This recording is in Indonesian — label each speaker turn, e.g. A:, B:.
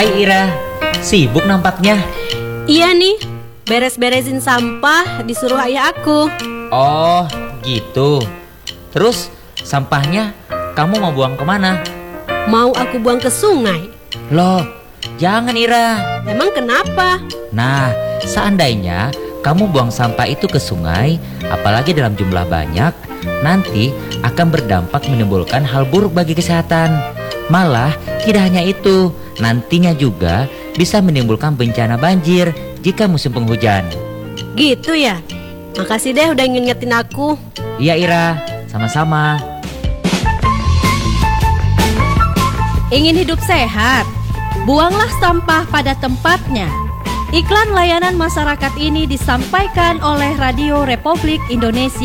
A: Hai Ira, sibuk nampaknya.
B: Iya nih, beres-beresin sampah disuruh ayah aku.
A: Oh gitu. Terus sampahnya kamu mau buang kemana?
B: Mau aku buang ke sungai.
A: Loh, jangan Ira.
B: Emang kenapa?
A: Nah, seandainya kamu buang sampah itu ke sungai, apalagi dalam jumlah banyak, nanti akan berdampak menimbulkan hal buruk bagi kesehatan. Malah tidak hanya itu, nantinya juga bisa menimbulkan bencana banjir jika musim penghujan.
B: Gitu ya? Makasih deh udah ngingetin aku.
A: Iya Ira, sama-sama.
C: Ingin hidup sehat? Buanglah sampah pada tempatnya. Iklan layanan masyarakat ini disampaikan oleh Radio Republik Indonesia.